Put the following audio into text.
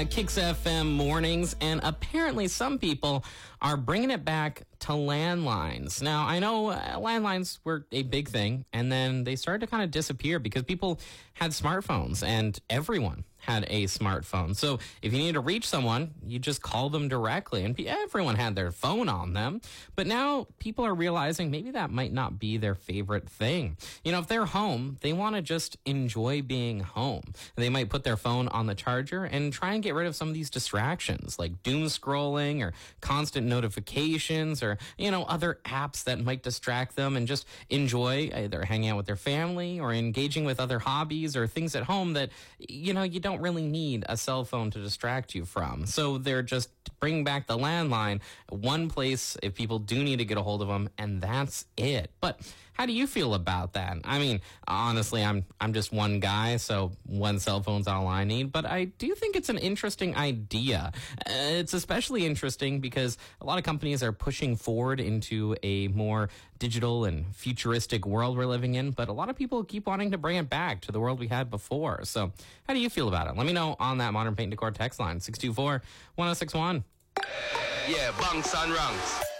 Kicks FM mornings, and apparently some people are bringing it back to landlines. Now, I know landlines were a big thing, and then they started to kind of disappear because people had smartphones, and everyone had a smartphone. So if you need to reach someone, you just call them directly, and everyone had their phone on them. But now people are realizing maybe that might not be their favorite thing. You know, if they're home, they want to just enjoy being home. They might put their phone on the charger and try and get rid of some of these distractions like doom scrolling or constant notifications or, other apps that might distract them, and just enjoy either hanging out with their family or engaging with other hobbies or things at home that, you don't really need a cell phone to distract you from. So they're just bringing back the landline, one place if people do need to get a hold of them, and that's it. But how do you feel about that? I mean, honestly, I'm just one guy, so one cell phone's all I need. But I do think it's an interesting idea. It's especially interesting because a lot of companies are pushing forward into a more digital and futuristic world we're living in, but a lot of people keep wanting to bring it back to the world we had before. So how do you feel about it? Let me know on that Modern Paint Decor text line, 624-1061. Yeah, bunks and ranks.